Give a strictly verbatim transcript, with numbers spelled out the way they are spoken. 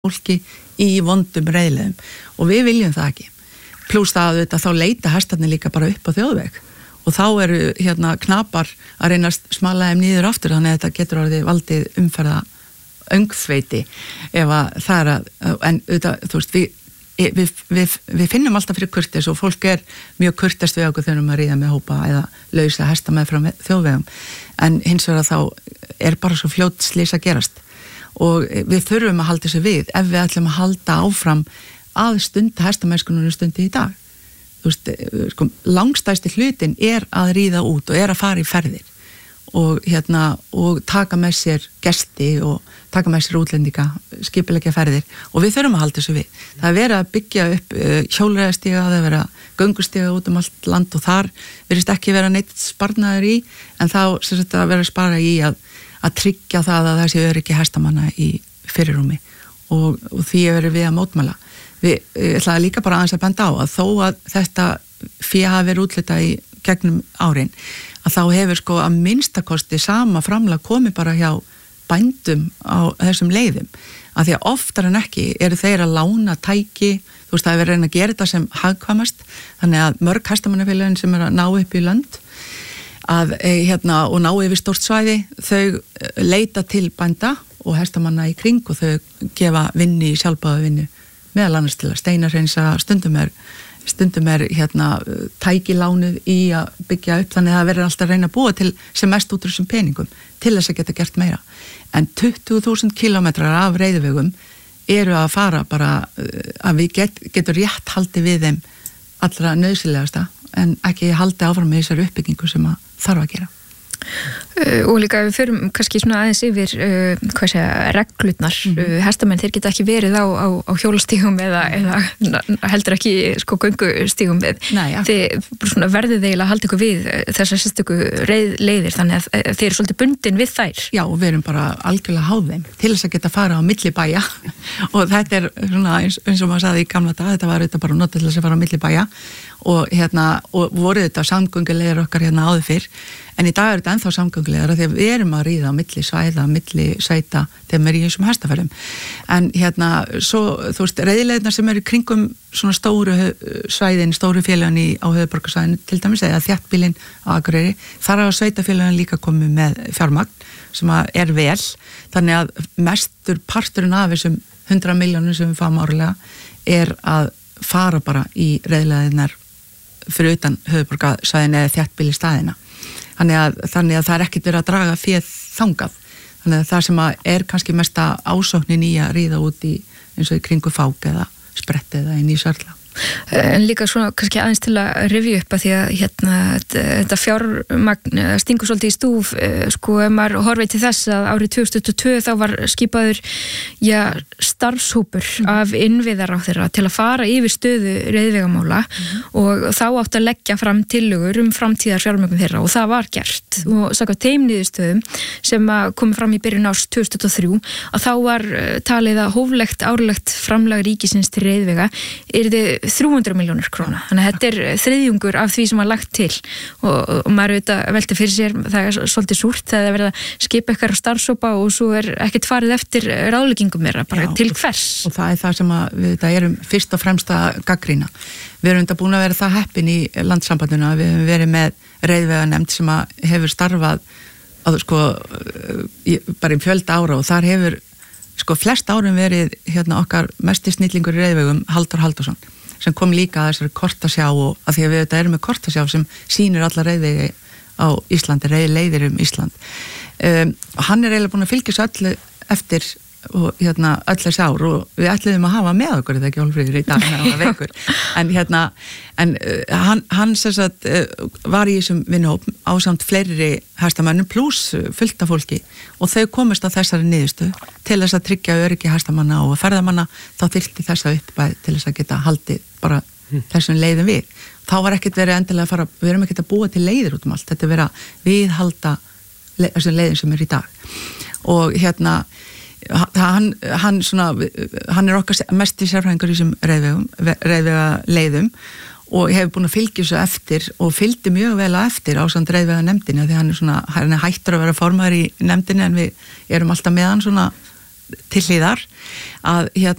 fólki í vondum reiðleiðum og við viljum það ekki. Plús það að þetta þá leita hestarnir líka bara upp á þjóðveg og þá eru hérna knapar að reyna að smala þeim niður aftur þannig að þetta getur orðið valdið umferða öngþveiti ef að það er að, en auðvitað, þú veist, við, við, við, við finnum alltaf fyrir kurteis og fólk er mjög kurteist við okkur þegar um að ríða með hópa eða lausa hesta með frá þjóðvegum en hins vegar þá er bara svo fljótt slys að gerast og við þurfum að halda þessu við ef við ætlum að halda áfram að stunda hestamennskunum stundi í dag. Þú veist, sko, langstæsti hlutin er að ríða út og er að fara í ferðir og, hérna, og taka með sér gesti og taka með sér útlendinga, skipuleggja ferðir og við þurfum að halda þessu við. Það er verið að byggja upp uh, hjólreiðastiga, það er verið að göngustiga út um allt land og þar virðist ekki vera neitt sparnaður í en þá sem sagt að vera að spara í að að tryggja það að það sé öryggi hestamanna í fyrirrúmi og, og því er verið við að mótmæla. Við ætlaði líka bara aðeins að benda á að þó að þetta fé hafi verið úthlutað í gegnum árin að þá hefur sko að minnstakosti sama framlag komið bara hjá bændum á þessum leiðum að því að oftar en ekki eru þeir að lána tæki, þú veist það er verið að reyna að gera þetta sem hagkvæmast þannig að mörg hestamannafélögin sem er að ná upp í lönd að hérna og ná yfir stórt svæði þau leita til bænda og hestamanna í kring og þau gefa vinni í sjálfbáða vinnu meðal annars til að steinarhreinsa stundum er, stundum er hérna tækilánuð í að byggja upp þannig að það verður alltaf að reyna að búa til sem mest út úr þessum peningum til þess að geta gert meira en tuttugu þúsund kílómetrar af reiðvegum eru að fara bara að við get, getur rétt haldið við þeim allra nauðsynlegasta en ekki haldið áfram með þessari uppbyggingu sem að þarf að gera. Uh, og líka við förum kannski svona aðeins yfir uh, hvað segja, reglurnar mm -hmm. uh, hestamenn þeir geta ekki verið á, á, á hjólastígum eða, eða heldur ekki sko göngustígum við þeir svona verðið þeir að halda ykkur við þessar sérstöku leiðir þannig að þeir eru svolítið bundin við þær. Já og við erum bara algjörlega háð þeim til þess að geta fara á milli bæja og þetta er svona eins, eins og maður sagði í gamla dag þetta var þetta bara notað til þess að fara á milli bæja og hérna og voru þetta samgöngulegar okkar hérna áður fyrr en í dag er þetta ennþá samgöngulegar því að við erum að ríða á milli svæða, milli sveita þegar við erum í þessum hestaferðum en hérna svo þú veist reiðilegirnar sem eru kringum svona stóru svæðin, stóru félagin á höfuðborgarsvæðinu til dæmis eða þéttbýlin á Akureyri þar hafa sveitafélagin líka komið með fjármagn sem er vel þannig að mestur parturinn af þessum hundrað milljónum sem við fáum árlega er að fara bara í reiðilegirnar fyrir utan höfuðborgarsvæðinu eða þéttbýli staðina Þannig að, þannig að það er ekkert verið að draga féð þangað. Þannig að það sem að er kannski mesta ásóknin í að ríða út í eins og í kringu fák eða sprett eða inn í sörla. En líka svona kannski aðeins til að rifja upp að því að hérna þetta fjármagn stingur svolítið í stúf sko ef maður horfið til þess að árið tvö þúsund tuttugu og tvö þá var skipaður já starfshópur mm. af innviðaráðherra til að fara yfir stöðu reiðvegamála mm. og þá átti að leggja fram tillögur um framtíðar fjármögnun þeirra og það var gert mm. og samkvæmt þeim niðurstöðum sem komu fram í byrjun árs tvö þúsund tuttugu og þrjú að þá var talið að hóflegt árlegt framlag ríkisins til reiðvega yrði þrjú hundruð milljónir króna. Þannig að þetta er þriðjungur af því sem var lagt til og, og maður auðvitað velti fyrir sér, það er svolítið súrt þegar það verða að skipa eitthvað starfshópa og svo er ekkert farið eftir ráðleggingum meira, bara Já, til hvers. Og það er það sem að við þetta erum fyrst og fremst að gagnrýna. Við erum þetta búin að vera það heppin í landssambandinu að við hefum verið með reiðveganefnd sem að hefur starfað að, sko, bara í fjölda ára og þar hefur sko flest árum verið hérna okkar mesti snillingur í reiðvegum Halldór Halldórsson sem kom líka að þessari kortasjá og að því að við þetta erum með kortasjá sem sýnir alla reiðvegi á Íslandi, reiðleiðir um Ísland. Um, hann er eiginlega búin að fylgja svo öllu eftir og hérna öll þessi ár og við ætluðum að hafa með okkur þetta ekki Hólmfríður í dag með að veikur en hérna en uh, hann, hann sem sagt uh, var í þessum vinnuhóp ásamt fleiri hestamönnum pluss fullt af fólki og þau komist á þessari niðurstöðu til þess að tryggja öryggi hestamanna og ferðamanna þá þyrfti þessa uppbæð til þess að geta haldið bara hmm. þessum leiðum við þá var ekkert verið endilega að fara við erum ekkert að búa til leiðir út um allt þetta er verið að viðhalda le, þessum leiðum sem er í dag og hérna Hann, hann, svona, hann er okkar mest í sérfræðingur í þessum reiðvega leiðum og hefur búin að fylgja þessu eftir og fylgdi mjög vel að eftir á samt reiðvega nefndinni því hann er, svona, hann er hættur að vera formaður í nefndinni en við erum alltaf með hann svona til hlýðar að hérna